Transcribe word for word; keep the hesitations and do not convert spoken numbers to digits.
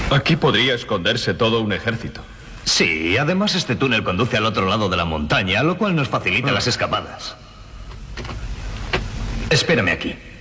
Aquí podría esconderse todo un ejército. Sí, además este túnel conduce al otro lado de la montaña, lo cual nos facilita ah. las escapadas. Espérame aquí.